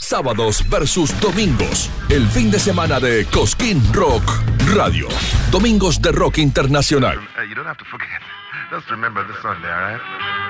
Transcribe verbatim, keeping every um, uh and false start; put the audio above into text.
Sábados versus domingos. El fin de semana de Cosquín Rock Radio. Domingos de rock internacional. You don't have to forget. Just remember this Sunday, all right?